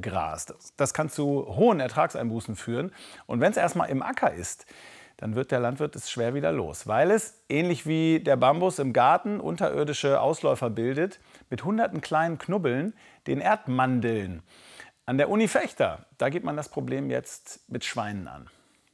Erdmandelgras. Das kann zu hohen Ertragseinbußen führen. Und wenn es erstmal im Acker ist, dann wird der Landwirt es schwer wieder los, weil es, ähnlich wie der Bambus im Garten, unterirdische Ausläufer bildet, mit hunderten kleinen Knubbeln, den Erdmandeln. An der Uni Vechta, da geht man das Problem jetzt mit Schweinen an.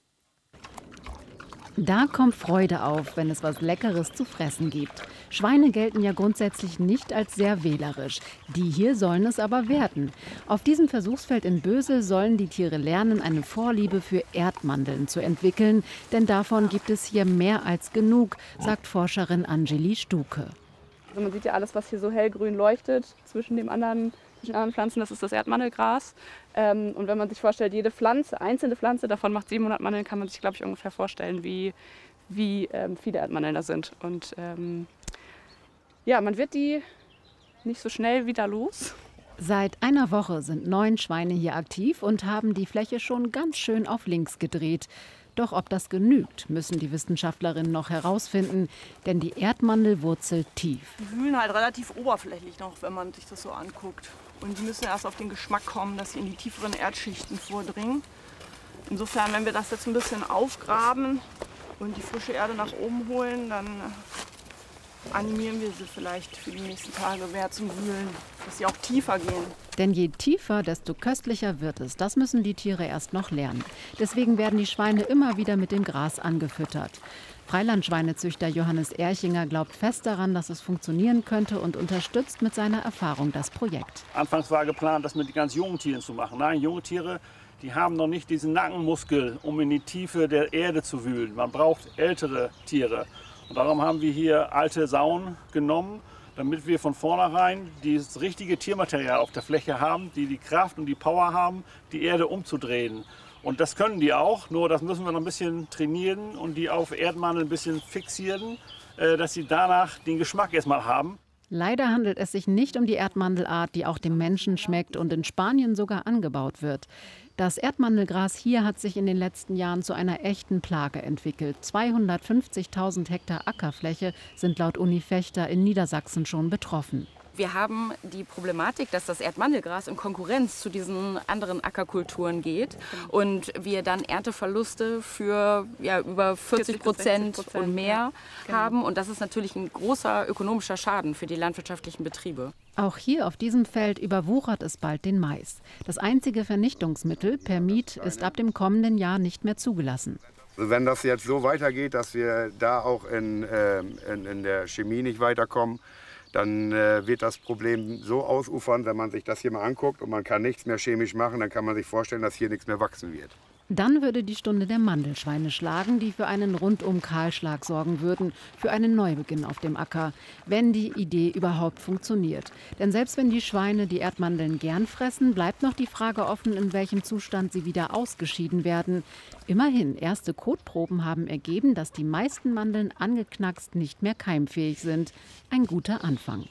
Da kommt Freude auf, wenn es was Leckeres zu fressen gibt. Schweine gelten ja grundsätzlich nicht als sehr wählerisch. Die hier sollen es aber werden. Auf diesem Versuchsfeld in Bösel sollen die Tiere lernen, eine Vorliebe für Erdmandeln zu entwickeln. Denn davon gibt es hier mehr als genug, sagt Forscherin Angeli Stuke. Also man sieht ja alles, was hier so hellgrün leuchtet zwischen den anderen Pflanzen, das ist das Erdmandelgras. Und wenn man sich vorstellt, jede Pflanze, einzelne Pflanze davon macht 700 Mandeln, kann man sich, glaube ich, ungefähr vorstellen, wie viele Erdmandeln da sind. Und ja, man wird die nicht so schnell wieder los. Seit einer Woche sind 9 Schweine hier aktiv und haben die Fläche schon ganz schön auf links gedreht. Doch ob das genügt, müssen die Wissenschaftlerinnen noch herausfinden, denn die Erdmandel wurzelt tief. Die wühlen halt relativ oberflächlich noch, wenn man sich das so anguckt. Und die müssen erst auf den Geschmack kommen, dass sie in die tieferen Erdschichten vordringen. Insofern, wenn wir das jetzt ein bisschen aufgraben und die frische Erde nach oben holen, dann animieren wir sie vielleicht für die nächsten Tage mehr zum Wühlen, dass sie auch tiefer gehen. Denn je tiefer, desto köstlicher wird es. Das müssen die Tiere erst noch lernen. Deswegen werden die Schweine immer wieder mit dem Gras angefüttert. Freilandschweinezüchter Johannes Erchinger glaubt fest daran, dass es funktionieren könnte und unterstützt mit seiner Erfahrung das Projekt. Anfangs war geplant, das mit den ganz jungen Tieren zu machen. Nein, junge Tiere, die haben noch nicht diesen Nackenmuskel, um in die Tiefe der Erde zu wühlen. Man braucht ältere Tiere. Und darum haben wir hier alte Sauen genommen, damit wir von vornherein dieses richtige Tiermaterial auf der Fläche haben, die die Kraft und die Power haben, die Erde umzudrehen. Und das können die auch, nur das müssen wir noch ein bisschen trainieren und die auf Erdmandeln ein bisschen fixieren, dass sie danach den Geschmack erstmal haben. Leider handelt es sich nicht um die Erdmandelart, die auch dem Menschen schmeckt und in Spanien sogar angebaut wird. Das Erdmandelgras hier hat sich in den letzten Jahren zu einer echten Plage entwickelt. 250.000 Hektar Ackerfläche sind laut Uni Vechta in Niedersachsen schon betroffen. Wir haben die Problematik, dass das Erdmandelgras in Konkurrenz zu diesen anderen Ackerkulturen geht und wir dann Ernteverluste für über 40% und mehr haben. Und das ist natürlich ein großer ökonomischer Schaden für die landwirtschaftlichen Betriebe. Auch hier auf diesem Feld überwuchert es bald den Mais. Das einzige Vernichtungsmittel, Permit, ist ab dem kommenden Jahr nicht mehr zugelassen. Wenn das jetzt so weitergeht, dass wir da auch in der Chemie nicht weiterkommen, dann wird das Problem so ausufern, wenn man sich das hier mal anguckt und man kann nichts mehr chemisch machen, dann kann man sich vorstellen, dass hier nichts mehr wachsen wird. Dann würde die Stunde der Mandelschweine schlagen, die für einen Rundum-Kahlschlag sorgen würden, für einen Neubeginn auf dem Acker, wenn die Idee überhaupt funktioniert. Denn selbst wenn die Schweine die Erdmandeln gern fressen, bleibt noch die Frage offen, in welchem Zustand sie wieder ausgeschieden werden. Immerhin, erste Kotproben haben ergeben, dass die meisten Mandeln angeknackst nicht mehr keimfähig sind. Ein guter Anfang.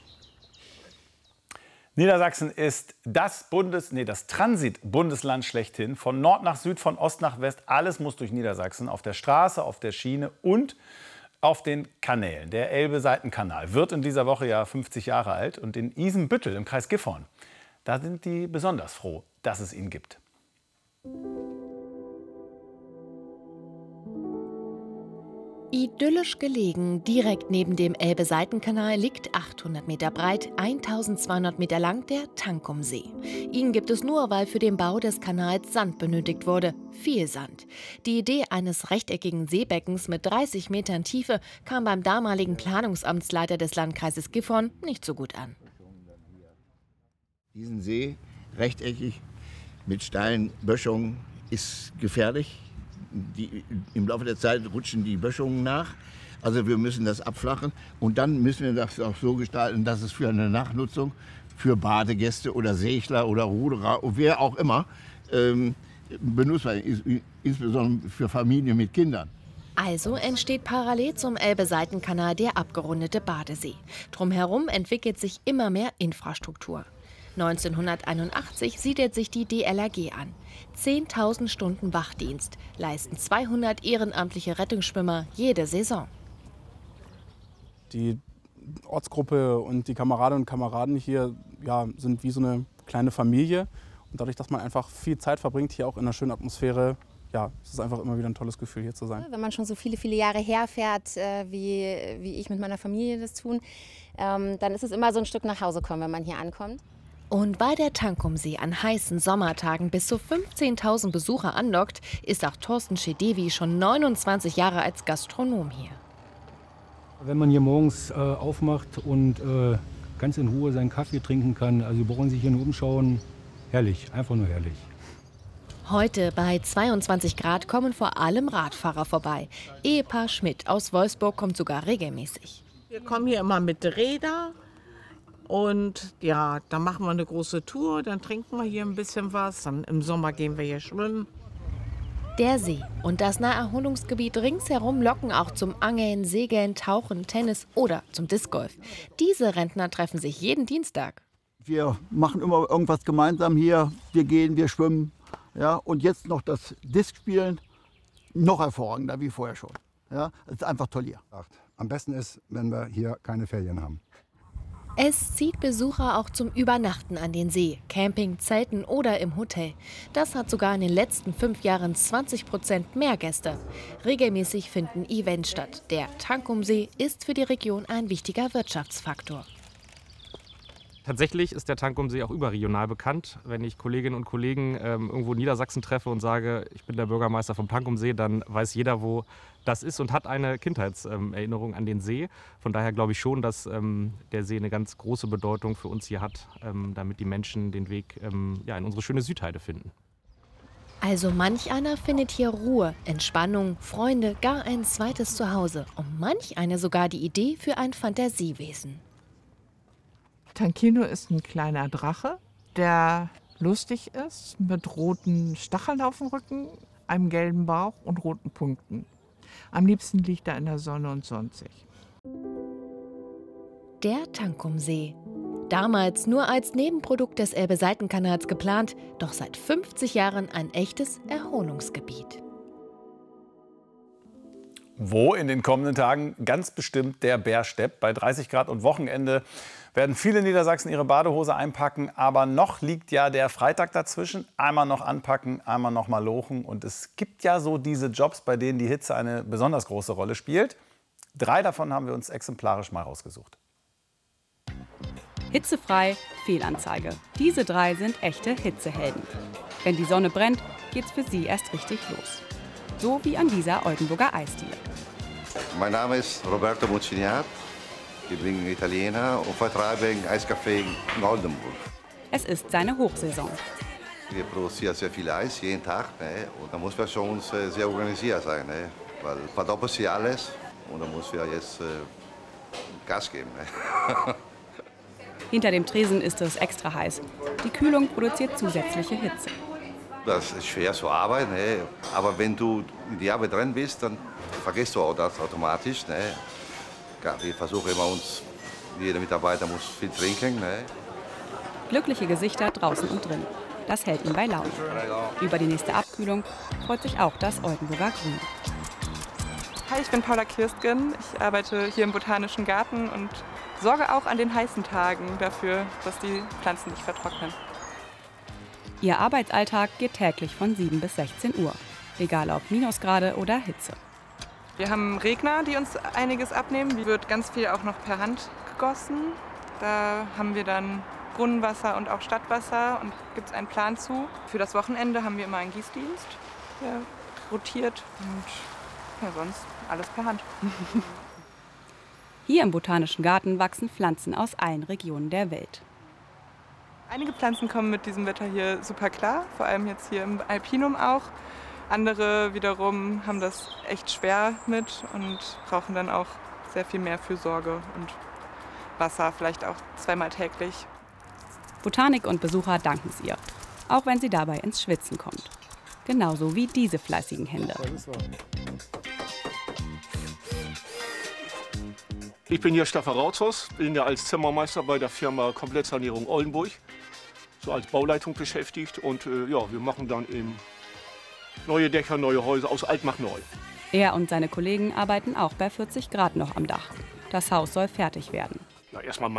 Niedersachsen ist das Transitbundesland schlechthin. Von Nord nach Süd, von Ost nach West, alles muss durch Niedersachsen. Auf der Straße, auf der Schiene und auf den Kanälen. Der Elbe-Seitenkanal wird in dieser Woche ja 50 Jahre alt. Und in Isenbüttel im Kreis Gifhorn, da sind die besonders froh, dass es ihn gibt. Idyllisch gelegen, direkt neben dem Elbe-Seitenkanal liegt 800 Meter breit, 1200 Meter lang der Tankumsee. Ihn gibt es nur, weil für den Bau des Kanals Sand benötigt wurde. Viel Sand. Die Idee eines rechteckigen Seebeckens mit 30 Metern Tiefe kam beim damaligen Planungsamtsleiter des Landkreises Gifhorn nicht so gut an. Diesen See, rechteckig, mit steilen Böschungen, ist gefährlich. Im Laufe der Zeit rutschen die Böschungen nach. Also wir müssen das abflachen und dann müssen wir das auch so gestalten, dass es für eine Nachnutzung für Badegäste oder Segler oder Ruderer, wer auch immer, benutzbar ist, insbesondere für Familien mit Kindern. Also entsteht parallel zum Elbe-Seitenkanal der abgerundete Badesee. Drumherum entwickelt sich immer mehr Infrastruktur. 1981 siedelt sich die DLRG an. 10.000 Stunden Wachdienst leisten 200 ehrenamtliche Rettungsschwimmer jede Saison. Die Ortsgruppe und die Kameradinnen und Kameraden hier sind wie so eine kleine Familie. Und dadurch, dass man einfach viel Zeit verbringt, hier auch in einer schönen Atmosphäre, ja, es ist einfach immer wieder ein tolles Gefühl, hier zu sein. Wenn man schon so viele, viele Jahre herfährt, wie ich mit meiner Familie das tun, dann ist es immer so ein Stück nach Hause kommen, wenn man hier ankommt. Und weil der Tankumsee an heißen Sommertagen bis zu 15.000 Besucher anlockt, ist auch Thorsten Schedevi schon 29 Jahre als Gastronom hier. Wenn man hier morgens aufmacht und ganz in Ruhe seinen Kaffee trinken kann, also Sie brauchen sich hier nur umschauen, herrlich, einfach nur herrlich. Heute bei 22 Grad kommen vor allem Radfahrer vorbei. Ehepaar Schmidt aus Wolfsburg kommt sogar regelmäßig. Wir kommen hier immer mit Rädern und ja, dann machen wir eine große Tour, dann trinken wir hier ein bisschen was, dann im Sommer gehen wir hier schwimmen. Der See und das Naherholungsgebiet ringsherum locken auch zum Angeln, Segeln, Tauchen, Tennis oder zum Discgolf. Diese Rentner treffen sich jeden Dienstag. Wir machen immer irgendwas gemeinsam hier, wir gehen, wir schwimmen. Ja, und jetzt noch das Disc-Spielen, noch hervorragender wie vorher schon. Ja, es ist einfach toll hier. Am besten ist, wenn wir hier keine Ferien haben. Es zieht Besucher auch zum Übernachten an den See, Camping, Zelten oder im Hotel. Das hat sogar in den letzten 5 Jahren 20% mehr Gäste. Regelmäßig finden Events statt. Der Tankumsee ist für die Region ein wichtiger Wirtschaftsfaktor. Tatsächlich ist der Tankumsee auch überregional bekannt. Wenn ich Kolleginnen und Kollegen irgendwo in Niedersachsen treffe und sage, ich bin der Bürgermeister vom Tankumsee, dann weiß jeder, wo das ist und hat eine Kindheitserinnerung an den See. Von daher glaube ich schon, dass der See eine ganz große Bedeutung für uns hier hat, damit die Menschen den Weg in unsere schöne Südheide finden. Also manch einer findet hier Ruhe, Entspannung, Freunde, gar ein zweites Zuhause. Und manch einer sogar die Idee für ein Fantasiewesen. Tankino ist ein kleiner Drache, der lustig ist, mit roten Stacheln auf dem Rücken, einem gelben Bauch und roten Punkten. Am liebsten liegt er in der Sonne und sonnt sich. Der Tankumsee. Damals nur als Nebenprodukt des Elbe-Seitenkanals geplant, doch seit 50 Jahren ein echtes Erholungsgebiet. Wo in den kommenden Tagen ganz bestimmt der Bärstepp. Bei 30 Grad und Wochenende werden viele Niedersachsen ihre Badehose einpacken. Aber noch liegt ja der Freitag dazwischen. Einmal noch anpacken, einmal noch mal lochen. Und es gibt ja so diese Jobs, bei denen die Hitze eine besonders große Rolle spielt. 3 davon haben wir uns exemplarisch mal rausgesucht. Hitzefrei, Fehlanzeige. Diese 3 sind echte Hitzehelden. Wenn die Sonne brennt, geht's für sie erst richtig los. So wie an dieser Oldenburger Eisdiele. Mein Name ist Roberto Muciniat. Ich bin Italiener und vertreibe ein Eiscafé in Oldenburg. Es ist seine Hochsaison. Wir produzieren sehr viel Eis jeden Tag. Ne? Und da muss man schon sehr organisiert sein. Ne? Weil verdoppelt sich alles und da muss wir jetzt Gas geben. Ne? Hinter dem Tresen ist es extra heiß. Die Kühlung produziert zusätzliche Hitze. Das ist schwer zu arbeiten, ne? Aber wenn du in die Arbeit drin bist, dann vergisst du auch das automatisch. Ne? Ja, wir versuchen immer jeder Mitarbeiter muss viel trinken. Ne? Glückliche Gesichter draußen und drin. Das hält ihn bei Laune. Über die nächste Abkühlung freut sich auch das Oldenburger Grün. Hi, ich bin Paula Kirstgen. Ich arbeite hier im Botanischen Garten und sorge auch an den heißen Tagen dafür, dass die Pflanzen nicht vertrocknen. Ihr Arbeitsalltag geht täglich von 7 bis 16 Uhr. Egal ob Minusgrade oder Hitze. Wir haben Regner, die uns einiges abnehmen. Die wird ganz viel auch noch per Hand gegossen. Da haben wir dann Brunnenwasser und auch Stadtwasser und gibt es einen Plan zu. Für das Wochenende haben wir immer einen Gießdienst, der rotiert und ja, sonst alles per Hand. Hier im Botanischen Garten wachsen Pflanzen aus allen Regionen der Welt. Einige Pflanzen kommen mit diesem Wetter hier super klar, vor allem jetzt hier im Alpinum auch. Andere wiederum haben das echt schwer mit und brauchen dann auch sehr viel mehr Fürsorge und Wasser, vielleicht auch 2-mal täglich. Botanik und Besucher danken es ihr, auch wenn sie dabei ins Schwitzen kommt. Genauso wie diese fleißigen Hände. Ich bin hier Stefan Rautzhaus, bin ja als Zimmermeister bei der Firma Komplettsanierung Oldenburg, so als Bauleitung beschäftigt und ja, wir machen dann eben neue Dächer, neue Häuser, aus alt macht neu. Er und seine Kollegen arbeiten auch bei 40 Grad noch am Dach. Das Haus soll fertig werden. Ja, erstmal